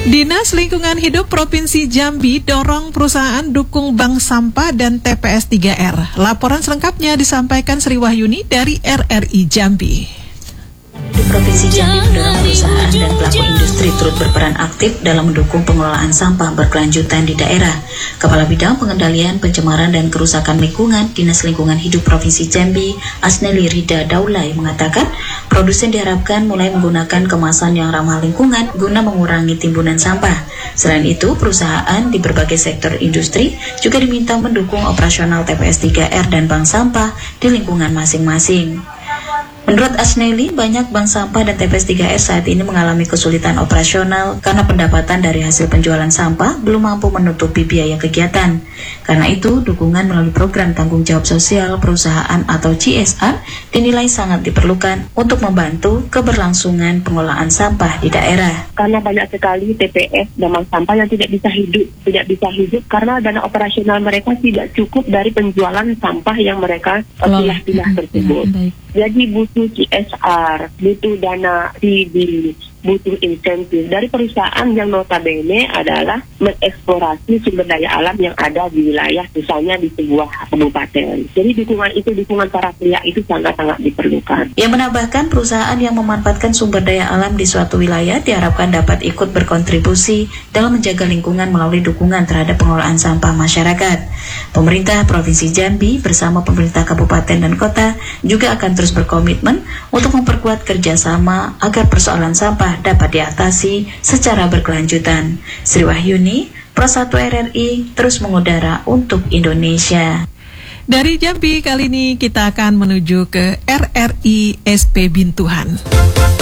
Dinas Lingkungan Hidup Provinsi Jambi dorong perusahaan dukung bank sampah dan TPS 3R. Laporan selengkapnya disampaikan Sri Wahyuni dari RRI Jambi. Di Provinsi Jambi mendorong perusahaan dan pelaku industri turut berperan aktif dalam mendukung pengelolaan sampah berkelanjutan di daerah. Kepala Bidang Pengendalian Pencemaran dan Kerusakan Lingkungan Dinas Lingkungan Hidup Provinsi Jambi, Asneli Rida Daulay mengatakan, produsen diharapkan mulai menggunakan kemasan yang ramah lingkungan guna mengurangi timbunan sampah. Selain itu, perusahaan di berbagai sektor industri juga diminta mendukung operasional TPS 3R dan bank sampah di lingkungan masing-masing. Menurut Asneli, banyak bank sampah dan TPS 3R saat ini mengalami kesulitan operasional karena pendapatan dari hasil penjualan sampah belum mampu menutupi biaya kegiatan. Karena itu, dukungan melalui program tanggung jawab sosial perusahaan atau CSR dinilai sangat diperlukan untuk membantu keberlangsungan pengelolaan sampah di daerah. Karena banyak sekali TPS dan bank sampah yang tidak bisa hidup karena dana operasional mereka tidak cukup dari penjualan sampah yang mereka pilah-pilah tersebut. Jadi butuh CSR, butuh dana CB, butuh insentif dari perusahaan yang notabene adalah mengeksplorasi sumber daya alam yang ada di wilayah, misalnya di sebuah kabupaten. Jadi dukungan para pihak itu sangat-sangat diperlukan. Yang menambahkan, perusahaan yang memanfaatkan sumber daya alam di suatu wilayah diharapkan dapat ikut berkontribusi dalam menjaga lingkungan melalui dukungan terhadap pengelolaan sampah masyarakat. Pemerintah Provinsi Jambi bersama pemerintah kabupaten dan kota juga akan terus berkomitmen untuk memperkuat kerjasama agar persoalan sampah dapat diatasi secara berkelanjutan. Sri Wahyuni, Pro 1 RRI, terus mengudara untuk Indonesia. Dari Jambi kali ini kita akan menuju ke RRI SP Bintuhan.